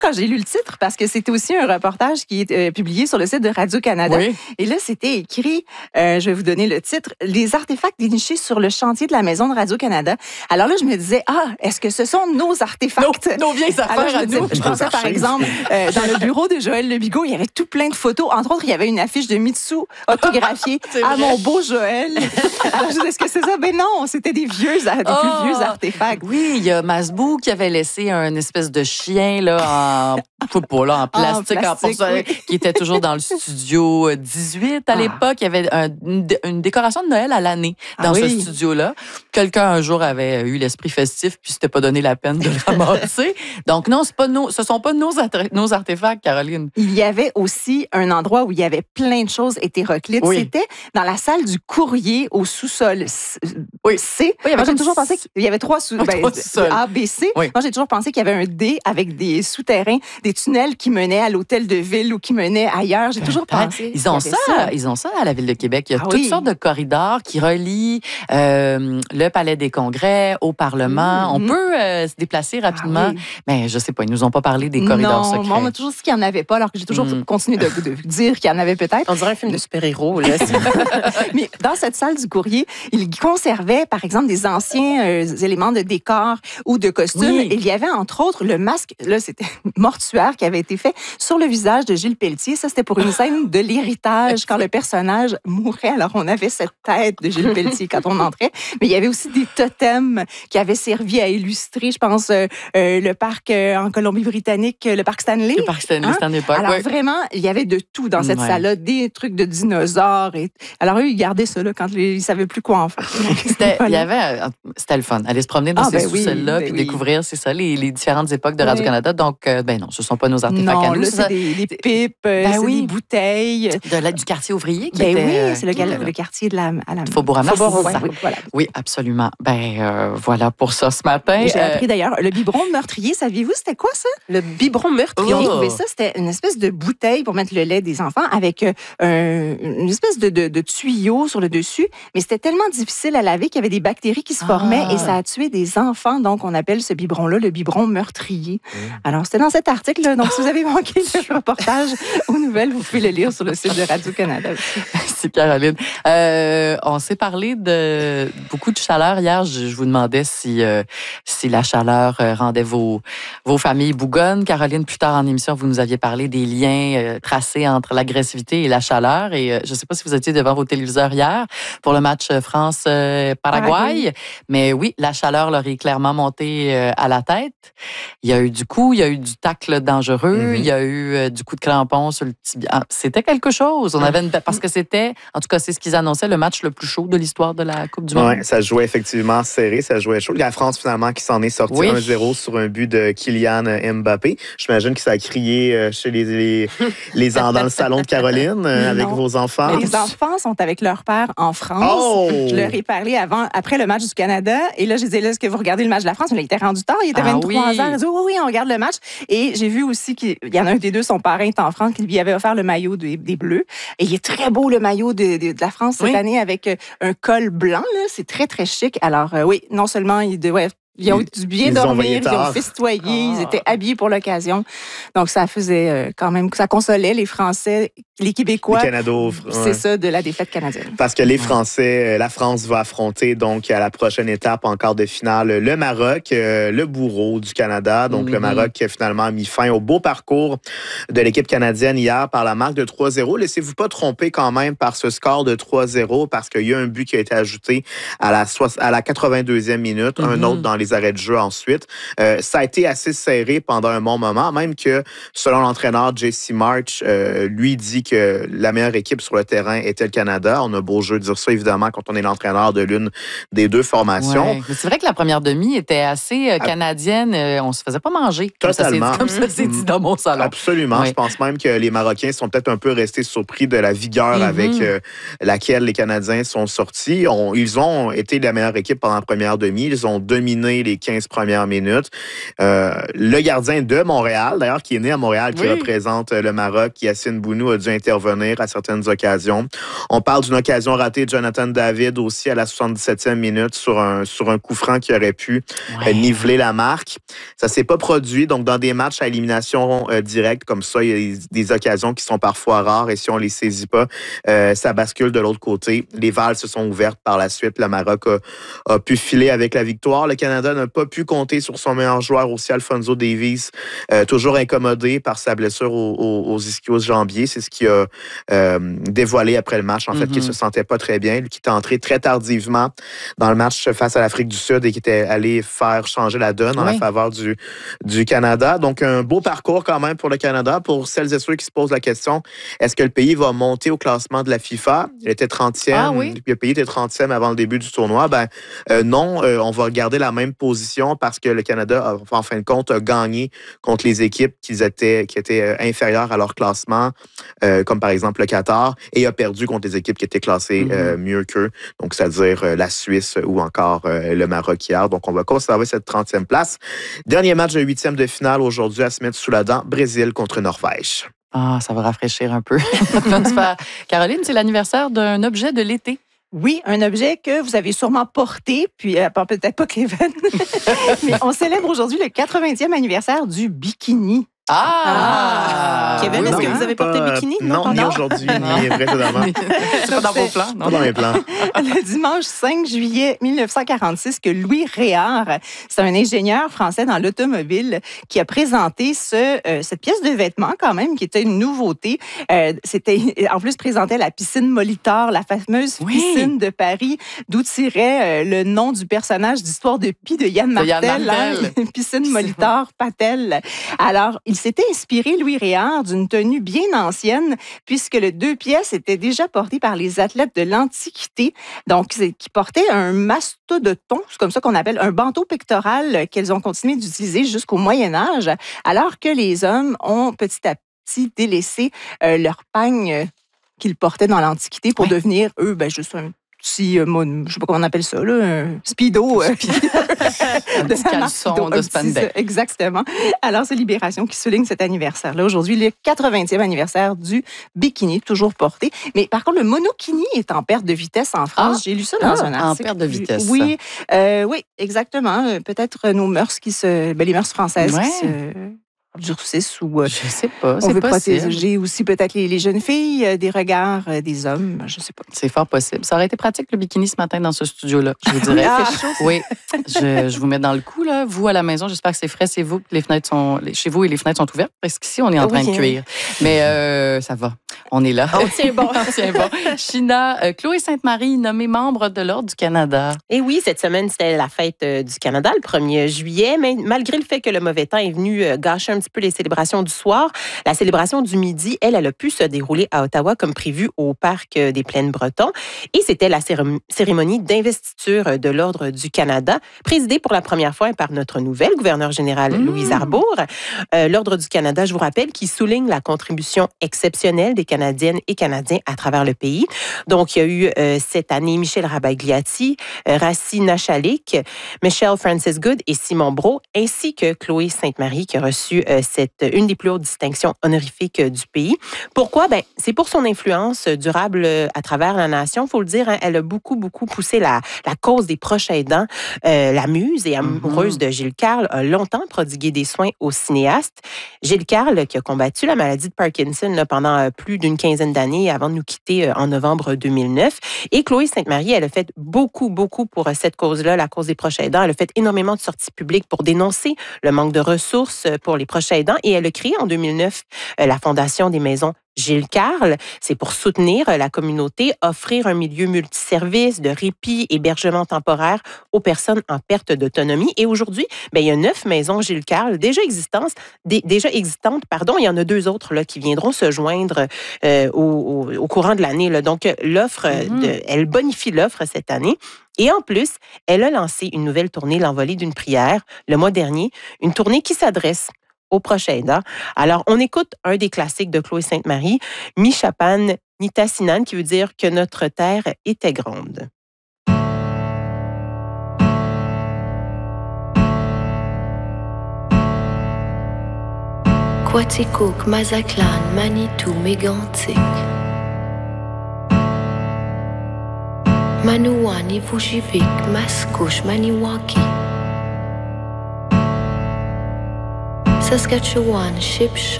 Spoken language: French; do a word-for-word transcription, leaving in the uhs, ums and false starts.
quand j'ai lu le titre parce que c'était aussi un reportage qui est euh, publié sur le site de Radio-Canada. Oui. Et là, c'était écrit, euh, je vais vous donner le titre, « Les artefacts dénichés sur le chantier de la maison de Radio-Canada ». Alors là, je me disais, ah, est-ce que ce sont nos artefacts? Nos, nos vieilles affaires Alors, je, à me disais, nous. je pensais, par exemple, euh, dans le bureau de Joël Lebigot, il y avait tout plein de photos. Entre autres, il y avait une affiche de Mitsou autographiée à mon beau Joël. Alors, je disais, est-ce que c'est ça? Ben non, c'était des vieux, des Oh! plus vieux artefacts. Oui, il y a Masbou qui avait laissé un espèce de chien là, en, je sais pas, là, en plastique, en, plastique, porcelaine, oui. qui était toujours dans le studio dix-huit à Ah. l'époque. Il y avait un- une, dé- une décoration de Noël à l'année dans Ah ce oui. studio-là. Quelqu'un un jour avait eu l'esprit festif puis s'était pas donné la peine de le ramasser. Donc non, c'est pas nos, ce sont pas nos, attra- nos artefacts, Caroline. Il y avait aussi un endroit où il y avait plein de choses hétéroclites. Oui. C'était dans la salle du courrier au sous-sol C. Oui. C. Oui, il y avait Moi, j'ai comme toujours six- pensé qu'il y avait trois sous ben, trois sous-sols. A, B, C. Oui. Moi, j'ai toujours pensé qu'il y avait un D avec des souterrains, des tunnels qui menaient à l'hôtel de ville ou qui menaient ailleurs. J'ai toujours pensé. Ils ont qu'il y ça, avait ils ont ça à la ville de Québec. Il y a Ah toutes oui. sortes de corridors qui relient euh, le Palais des Congrès au Parlement. Mhm. On peut euh, se déplacer rapidement, Ah oui. mais je sais pas, ils nous ont pas parlé des corridors non, secrets. moi, on m'a toujours dit qu'il n'y en avait pas, alors que j'ai toujours Mm. continué de, de dire qu'il y en avait peut-être. On dirait un film de super-héros, là. Mais dans cette salle du courrier, il conservait, par exemple, des anciens euh, éléments de décor ou de costumes. Oui. Et il y avait, entre autres, le masque, là, c'était mortuaire qui avait été fait sur le visage de Gilles Pelletier. Ça, c'était pour une scène de l'héritage quand le personnage mourait. Alors, on avait cette tête de Gilles Pelletier quand on entrait. Mais il y avait aussi des totems qui avaient servi à illustrer, je pense, euh, euh, le parc euh, en Colombie-Britannique, le parc Stanley. Le parc Stanley, Hein? c'était une époque. Alors, ouais. vraiment, il y avait de tout dans cette Ouais. salle-là, des trucs de dinosaures. Et... Alors, eux, ils gardaient ça là, quand les- ils ne savaient plus quoi en faire. C'était, il y Voilà. avait, c'était le fun. Aller se promener dans Ah, ces ben oui, sous-sols-là ben puis oui. découvrir, c'est ça, les, les différentes époques de Oui. Radio-Canada. Donc, euh, ben non, ce sont pas nos artefacts à Non, nous. là, ça. c'est des, des pipes, euh, Ben c'est oui. des bouteilles. De la- du quartier ouvrier qui Ben était... oui, euh, c'est le, qui gal- était là. le quartier de la... À la... Faubourg-Amos, Faubourg, c'est ça. oui, voilà. Oui, absolument. Ben euh, voilà pour ça ce matin. J'ai Euh, appris d'ailleurs, le biberon meurtrier, saviez-vous c'était quoi ça? Le biberon meurtrier. Ils ont Oh. trouvé ça, c'était une espèce de bouteille pour mettre le lait des enfants avec euh, un- une espèce de, de, de tuyau sur le dessus, mais c'était tellement difficile à laver qu'il y avait des bactéries qui se formaient Ah. et ça a tué des enfants. Donc, on appelle ce biberon-là le biberon meurtrier. Alors, c'était dans cet article. là. Donc, si vous avez manqué le reportage aux nouvelles, vous pouvez le lire sur le site de Radio-Canada. Merci, Caroline. Euh, on s'est parlé de beaucoup de chaleur hier. Je, je vous demandais si, euh, si la chaleur euh, rendait vos, vos familles bougonnes. Caroline, plus tard en émission, vous nous aviez parlé des liens euh, tracés entre l'agressivité et la chaleur. Et euh, je ne sais pas si vous étiez devant vos téléviseurs hier pour le match France-Paraguay. Paraguay. Mais oui, la chaleur leur est clairement montée euh, à la tête. Il y a eu du coup, il y a eu du tacle dangereux, Mhm. il y a eu euh, du coup de crampon sur le tibia. Ah, c'était quelque chose. On avait une... Parce que c'était, en tout cas, c'est ce qu'ils annonçaient, le match le plus chaud de l'histoire de la Coupe du Monde. Oui, ça jouait effectivement serré, ça jouait chaud. La France, finalement, qui s'en est sortie Oui. un zéro sur un but de Kylian Mbappé. J'imagine que ça a crié euh, chez les, les, les en- dans le salon de Caroline euh, avec Non. vos enfants. Les enfants sont avec leur père en France. Oh! Je leur ai parlé avant, après le match du Canada. Et là, je disais, là, est-ce que vous regardez le match de la France? Mais là, il était rendu tard. Il était Ah vingt-trois oui. heures. Ils disaient, oui, oui, on regarde le match. Et j'ai vu aussi qu'il y en a un des deux, son parrain est en France, qui lui avait offert le maillot des, des Bleus. Et il est très beau, le maillot de, de, de la France cette Oui. année, avec euh, un col blanc. Là. C'est très, très chic. Alors, euh, oui, non seulement il de, ouais, ils ont dû bien Ils ont veillé dormir, ils ont tard. festoyé, ils Ah. étaient habillés pour l'occasion. Donc, ça faisait euh, quand même, ça consolait les Français, les Québécois. Le Canada ouvre, C'est ouais. ça, de la défaite canadienne. Parce que les Français, euh, la France va affronter donc à la prochaine étape en quart de finale le Maroc, euh, le bourreau du Canada. Donc le Mhm. Maroc qui a finalement mis fin au beau parcours de l'équipe canadienne hier par la marque de trois zéro. Laissez-vous pas tromper quand même par ce score de trois zéro parce qu'il y a un but qui a été ajouté à la, soix- à la quatre-vingt-deuxième minute, un Mhm. autre dans les arrêts de jeu ensuite. Euh, ça a été assez serré pendant un bon moment, même que selon l'entraîneur J C March, euh, lui dit que la meilleure équipe sur le terrain était le Canada. On a beau jeu de dire ça, évidemment, quand on est l'entraîneur de l'une des deux formations. Ouais. Mais c'est vrai que la première demi était assez euh, canadienne. Euh, on se faisait pas manger. Comme ça s'est dit- Totalement. Comme ça s'est dit dans mon salon. Absolument. Oui. Je pense même que les Marocains sont peut-être un peu restés surpris de la vigueur Mhm. avec euh, laquelle les Canadiens sont sortis. On- ils ont été la meilleure équipe pendant la première demi. Ils ont dominé les quinze premières minutes. Euh, le gardien de Montréal, d'ailleurs, qui est né à Montréal, qui Oui. représente le Maroc, Yassine Bounou, a dû intervenir à certaines occasions. On parle d'une occasion ratée de Jonathan David aussi à la soixante-dix-septième minute sur un, sur un coup franc qui aurait pu ouais. euh, niveler la marque. Ça s'est pas produit. Donc, dans des matchs à élimination euh, directe comme ça, il y a des, des occasions qui sont parfois rares et si on les saisit pas, euh, ça bascule de l'autre côté. Les valves se sont ouvertes par la suite. Le Maroc a, a pu filer avec la victoire. Le Canada n'a pas pu compter sur son meilleur joueur aussi, Alphonso Davies, euh, toujours incommodé par sa blessure aux, aux, aux ischio-jambiers. C'est ce qui a euh, dévoilé après le match, en fait, mm-hmm. qu'il se sentait pas très bien. Lui qui était entré très tardivement dans le match face à l'Afrique du Sud et qui était allé faire changer la donne oui. en la faveur du, du Canada. Donc, un beau parcours quand même pour le Canada. Pour celles et ceux qui se posent la question, est-ce que le pays va monter au classement de la FIFA? Il était trentième. Ah, oui? Le pays était trentième avant le début du tournoi. Ben euh, non, euh, on va garder la même position parce que le Canada, a, en fin de compte, a gagné contre les équipes qui étaient, qui étaient inférieures à leur classement, euh, comme par exemple le Qatar, et a perdu contre les équipes qui étaient classées mm-hmm. euh, mieux qu'eux, donc c'est-à-dire euh, la Suisse ou encore euh, le Maroc hier. Donc, on va conserver cette trentième place. Dernier match de huitième de finale aujourd'hui à se mettre sous la dent, Brésil contre Norvège. Ah, ça va rafraîchir un peu. Caroline, c'est l'anniversaire d'un objet de l'été. Oui, un objet que vous avez sûrement porté, puis euh, peut-être pas Kevin, mais on célèbre aujourd'hui le quatre-vingtième anniversaire du bikini. Ah! ah! Kevin, est-ce que vous avez porté pas, bikini? Non, non, ni aujourd'hui, ni précédemment. C'est pas dans vos plans, non? Pas dans mes plans. Le dimanche cinq juillet mille neuf cent quarante-six, que Louis Réard, c'est un ingénieur français dans l'automobile, qui a présenté ce, euh, cette pièce de vêtement quand même, qui était une nouveauté. Euh, c'était, en plus, présentait la piscine Molitor, la fameuse oui. piscine de Paris, d'où tirait euh, le nom du personnage d'Histoire de Pi de Yann Martel. Yann Martel. Hein, piscine Molitor Patel. Alors, il s'était inspiré, Louis Réard, d'une tenue bien ancienne, puisque les deux pièces étaient déjà portées par les athlètes de l'Antiquité, donc qui portaient un mastodoton, c'est comme ça qu'on appelle un bandeau pectoral qu'elles ont continué d'utiliser jusqu'au Moyen Âge, alors que les hommes ont petit à petit délaissé euh, leur pagne qu'ils portaient dans l'Antiquité pour ouais. devenir, eux, ben, juste un petit, euh, je sais pas comment on appelle ça, là, un speedo. Euh, un petit caleçon de spandex. Exactement. Alors, c'est Libération qui souligne cet anniversaire-là. Aujourd'hui, le quatre-vingtième anniversaire du bikini, toujours porté. Mais par contre, le monokini est en perte de vitesse en France. Ah, J'ai lu ça dans ah, un article. En perte de vitesse. Oui, euh, oui, exactement. Peut-être nos mœurs qui se... Ben, les mœurs françaises ouais. qui se... durcissent ou... Je sais pas, on c'est veut possible. protéger aussi peut-être les, les jeunes filles euh, des regards euh, des hommes, je sais pas. C'est fort possible. Ça aurait été pratique le bikini ce matin dans ce studio-là, je vous dirais. Ah, chaud, oui, je, je vous mets dans le coup, là. Vous, à la maison, j'espère que c'est frais, c'est vous, que les fenêtres sont... Chez vous et les fenêtres sont ouvertes, parce qu'ici, on est en train oui, de cuire. Mais euh, ça va. On est là. On tient bon. On tient bon. China, euh, Chloé Sainte-Marie, nommée membre de l'Ordre du Canada. Et oui, cette semaine, c'était la fête euh, du Canada, le premier juillet, mais malgré le fait que le mauvais temps est venu euh, gâcher un petit peu les célébrations du soir, la célébration du midi, elle, elle a pu se dérouler à Ottawa comme prévu au Parc des Plaines-Bretons. Et c'était la cérémonie d'investiture de l'Ordre du Canada, présidée pour la première fois par notre nouvelle gouverneure générale, mmh. Louise Arbour. Euh, L'Ordre du Canada, je vous rappelle, qui souligne la contribution exceptionnelle des Canadiennes et Canadiens à travers le pays. Donc, il y a eu euh, cette année Michel Rabagliati, euh, Rassi Nachalik, Michelle Francis Good et Simon Brault, ainsi que Chloé Sainte-Marie qui a reçu euh, cette, une des plus hautes distinctions honorifiques du pays. Pourquoi? Ben, c'est pour son influence durable à travers la nation. Il faut le dire, hein, elle a beaucoup, beaucoup poussé la, la cause des proches aidants. Euh, la muse et amoureuse mm-hmm. de Gilles Carle a longtemps prodigué des soins au cinéaste. Gilles Carle, qui a combattu la maladie de Parkinson là, pendant plus d'une quinzaine d'années avant de nous quitter en novembre deux mille neuf. Et Chloé Sainte-Marie, elle a fait beaucoup, beaucoup pour cette cause-là, la cause des proches aidants. Elle a fait énormément de sorties publiques pour dénoncer le manque de ressources pour les proches aidants et elle a créé en deux mille neuf la Fondation des maisons Gilles Carle. C'est pour soutenir la communauté, offrir un milieu multiservice de répit, hébergement temporaire aux personnes en perte d'autonomie. Et aujourd'hui, bien, il y a neuf maisons Gilles Carle déjà existantes, d- déjà existantes, pardon. Il y en a deux autres là, qui viendront se joindre euh, au, au, au courant de l'année. Là. Donc, l'offre, mm-hmm. de, elle bonifie l'offre cette année. Et en plus, elle a lancé une nouvelle tournée, l'Envolée d'une prière, le mois dernier, une tournée qui s'adresse aux proches aidants. Alors, on écoute un des classiques de Chloé Sainte-Marie, Mi Chapan Nitasinan, qui veut dire que notre terre était grande. Quaticook, Mazatlan, Manitou, Mégantic. Manouani, Vujivik, Mascouche, Maniwaki. Saskatchewan, Shipshaw.